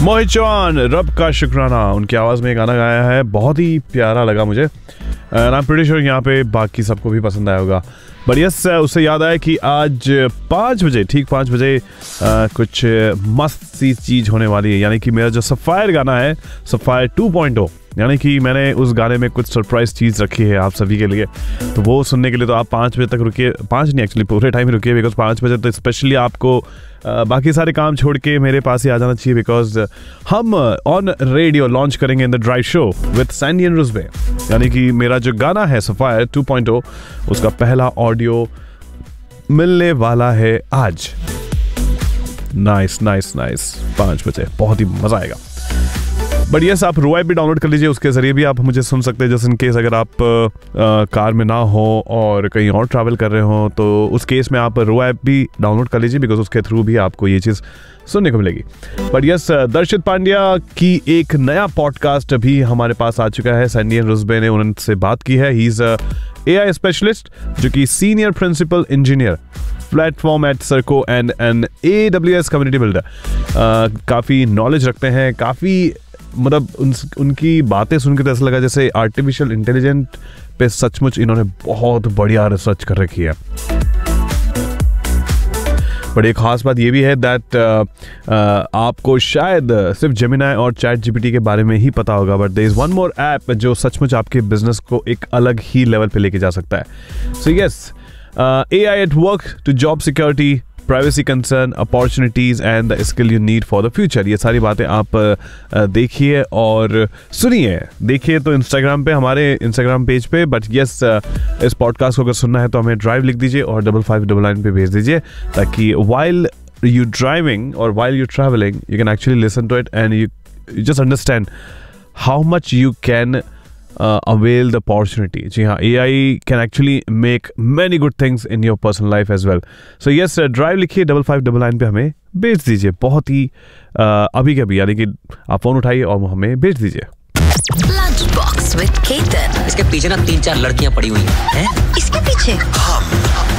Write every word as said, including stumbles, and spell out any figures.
मोहित चौहान, रब का शुक्राना, उनकी आवाज़ में एक गाना गाया है, बहुत ही प्यारा लगा मुझे। आई एम प्रीटी श्योर यहाँ पे बाकी सबको भी पसंद आया होगा। बट यस, उससे याद आया कि आज पाँच बजे ठीक पाँच बजे आ, कुछ मस्त सी चीज़ होने वाली है, यानी कि मेरा जो सफ़ायर गाना है, सफ़ायर टू पॉइंट ओ, यानी कि मैंने उस गाने में कुछ सरप्राइज चीज़ रखी है आप सभी के लिए। तो वो सुनने के लिए तो आप पाँच बजे तक रुकिए, पाँच नहीं एक्चुअली पूरे टाइम ही रुकिए, बिकॉज पाँच बजे तो स्पेशली आपको Uh, बाकी सारे काम छोड़ के मेरे पास ही आ जाना चाहिए, बिकॉज हम ऑन रेडियो लॉन्च करेंगे in the drive show with Sandy and रुस्बे, यानी कि मेरा जो गाना है सफ़ायर टू पॉइंट ओ, उसका पहला ऑडियो मिलने वाला है आज। नाइस नाइस नाइस, पाँच बजे बहुत ही मज़ा आएगा। बट यस, आप रो ऐप भी डाउनलोड कर लीजिए, उसके ज़रिए भी आप मुझे सुन सकते हैं। जस्ट इन केस अगर आप आ, कार में ना हो और कहीं और ट्रैवल कर रहे हो, तो उस केस में आप रो ऐप भी डाउनलोड कर लीजिए, बिकॉज उसके थ्रू भी आपको ये चीज़ सुनने को मिलेगी। बट यस, दर्शित पांड्या की एक नया पॉडकास्ट भी हमारे पास आ चुका है। सैंडी एंड रुस्बे ने उनसे बात की है। He is a eye specialist, जो कि senior principal engineer platform eight सर्को and N A W S community builder. काफ़ी नॉलेज रखते हैं, काफ़ी मतलब उन, उनकी बातें सुन के तो ऐसा लगा जैसे आर्टिफिशियल इंटेलिजेंट पे सचमुच इन्होंने बहुत बढ़िया रिसर्च कर रखी है। बट एक खास बात ये भी है दैट uh, uh, आपको शायद सिर्फ जेमिनाई और चैट जीपीटी के बारे में ही पता होगा, but there is one more app जो सचमुच आपके बिजनेस को एक अलग ही लेवल पे लेके जा सकता है। So yes, A I at work to job security, privacy concern, opportunities and the skill you need for the future. ये सारी बातें आप देखिए और सुनिए। देखिए तो इंस्टाग्राम पे, हमारे इंस्टाग्राम पेज पे। बट यस, इस पॉडकास्ट को अगर सुनना है तो हमें ड्राइव लिख दीजिए और डबल फाइव डबल नाइन पे भेज दीजिए, ताकि वाइल यू ड्राइविंग और while you travelling you can actually listen to it and you just understand how much you can Uh, avail the opportunity. जी हाँ, A I can actually make many good things in your personal life as well. So yes, drive लिखिए, double five double nine पे हमें भेज दीजिए, बहुत ही uh, अभी के अभी, यानी कि आप फोन उठाइए और हमें भेज दीजिए। Lunch box with Ketan. इसके पीछे ना तीन चार लड़कियां पड़ी हुई हैं। इसके पीछे? हम